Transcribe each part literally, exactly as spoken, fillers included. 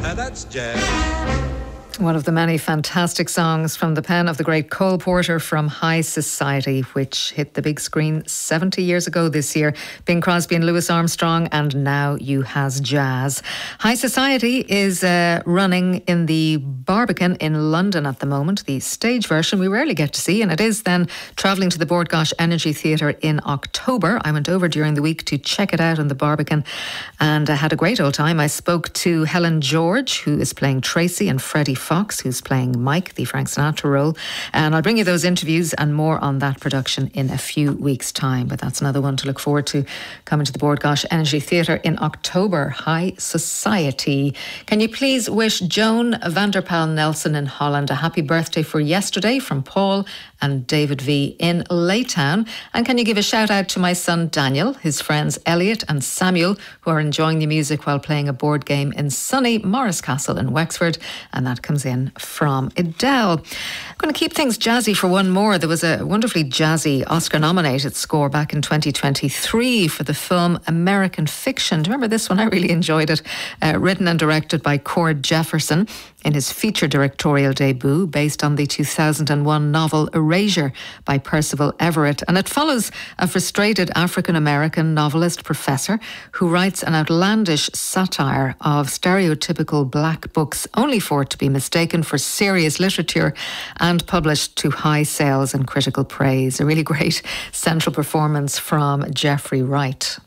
Now that's jazz. One of the many fantastic songs from the pen of the great Cole Porter from High Society, which hit the big screen seventy years ago this year. Bing Crosby and Louis Armstrong, and Now You Has Jazz. High Society is uh, running in the Barbican in London at the moment. The stage version we rarely get to see, and it is then travelling to the Bord Gáis Energy Theatre in October. I went over during the week to check it out in the Barbican and I had a great old time. I spoke to Helen George, who is playing Tracy, and Freddie Fox, who's playing Mike, the Frank Sinatra role. And I'll bring you those interviews and more on that production in a few weeks' time. But that's another one to look forward to, coming to the Bord Gáis Energy Theatre in October. High Society. Can you please wish Joan Vanderpal Nelson in Holland a happy birthday for yesterday from Paul and David V in Laytown? And can you give a shout out to my son Daniel, his friends Elliot and Samuel, who are enjoying the music while playing a board game in sunny Morris Castle in Wexford? And that comes in from Adele. I'm going to keep things jazzy for one more. There was a wonderfully jazzy Oscar-nominated score back in twenty twenty-three for the film American Fiction. Do you remember this one? I really enjoyed it. Uh, written and directed by Cord Jefferson in his feature directorial debut, based on the two thousand one novel Erasure by Percival Everett. And it follows a frustrated African-American novelist professor who writes an outlandish satire of stereotypical black books, only for it to be mistaken for serious literature and published to high sales and critical praise. A really great central performance from Jeffrey Wright.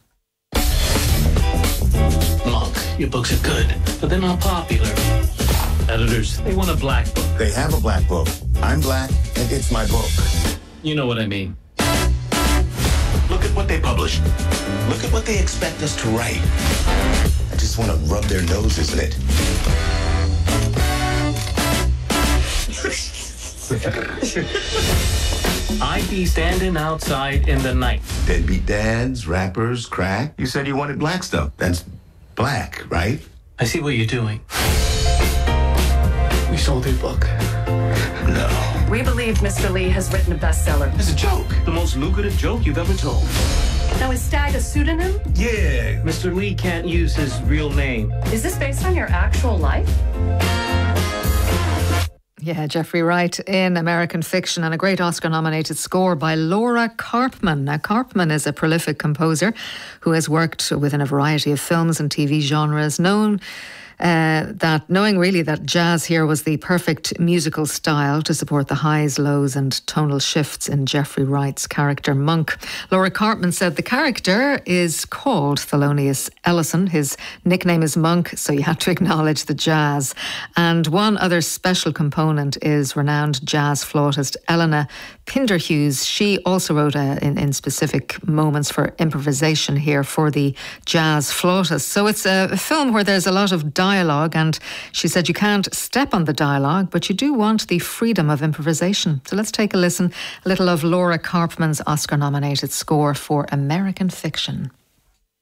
Monk, your books are good, but they're not popular. Editors, they want a black book. They have a black book. I'm black, and it's my book. You know what I mean. Look at what they publish. Look at what they expect us to write. I just want to rub their noses in it. I'd be standing outside in the night. Deadbeat dads, rappers, crack. You said you wanted black stuff. That's black, right? I see what you're doing. We sold your book. No. We believe Mister Lee has written a bestseller. It's a joke. The most lucrative joke you've ever told. Now, is Stag a pseudonym? Yeah. Mister Lee can't use his real name. Is this based on your actual life? Yeah, Jeffrey Wright in American Fiction, and a great Oscar-nominated score by Laura Karpman. Now, Karpman is a prolific composer who has worked within a variety of films and T V genres, known Uh, that knowing really that jazz here was the perfect musical style to support the highs, lows and tonal shifts in Jeffrey Wright's character Monk. Laura Karpman said the character is called Thelonious Ellison. His nickname is Monk, so you have to acknowledge the jazz. And one other special component is renowned jazz flautist Elena Pinderhughes. She also wrote a, in, in specific moments for improvisation here for the jazz flautist. So it's a, a film where there's a lot of dialogue, and she said you can't step on the dialogue, but you do want the freedom of improvisation. So let's take a listen, a little of Laura Karpman's Oscar-nominated score for American Fiction.